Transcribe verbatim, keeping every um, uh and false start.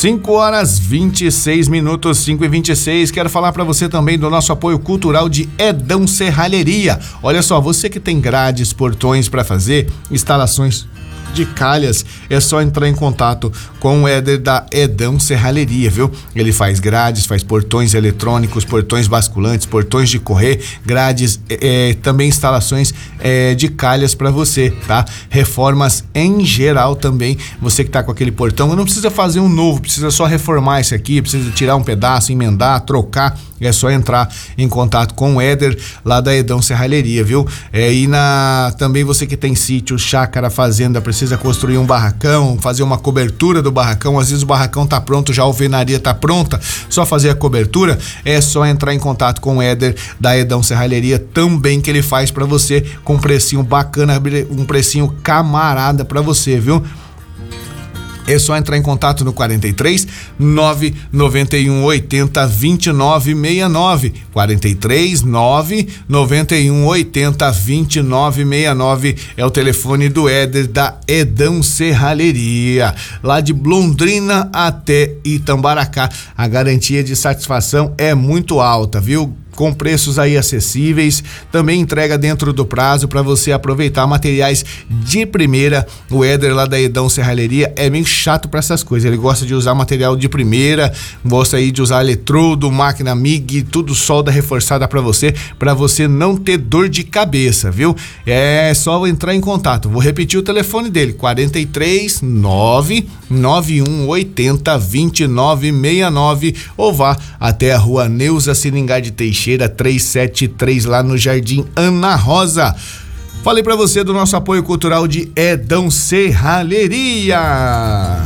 cinco horas vinte e seis minutos, cinco e vinte e seis. Quero falar para você também do nosso apoio cultural de Edão Serralheria. Olha só, você que tem grades, portões para fazer, instalações de calhas, é só entrar em contato com o Éder da Edão Serralheria, viu? Ele faz grades, faz portões eletrônicos, portões basculantes, portões de correr, grades, é, também instalações é, de calhas para você, tá? Reformas em geral também. Você que tá com aquele portão, não precisa fazer um novo, precisa só reformar esse aqui, precisa tirar um pedaço, emendar, trocar. É só entrar em contato com o Éder lá da Edão Serralheria, viu? É, e na, também você que tem sítio, chácara, fazenda, precisa construir um barracão, fazer uma cobertura do barracão, às vezes o barracão tá pronto, já a alvenaria tá pronta, só fazer a cobertura, é só entrar em contato com o Éder da Edão Serralheria também, que ele faz pra você com um precinho bacana, um precinho camarada pra você, viu? É só entrar em contato no quarenta e três, nove noventa e um, oitenta, vinte e nove sessenta e nove. quarenta e três, nove noventa e um, oitenta, vinte e nove sessenta e nove é o telefone do Éder da Edão Serralheria. Lá de Londrina até Itambaracá. A garantia de satisfação é muito alta, viu? Com preços aí acessíveis, também entrega dentro do prazo para você aproveitar materiais de primeira. O Éder lá da Edão Serralheria é meio chato para essas coisas, ele gosta de usar material de primeira, gosta aí de usar eletrodo, máquina M I G, tudo solda reforçada para você, para você não ter dor de cabeça, viu? É só entrar em contato, vou repetir o telefone dele, quarenta e três, nove noventa e um, oitenta, vinte e nove sessenta e nove, ou vá até a rua Neuza Seringal de Teixeira trezentos e setenta e três, lá no Jardim Ana Rosa. Falei pra você do nosso apoio cultural de Edão Serralheria.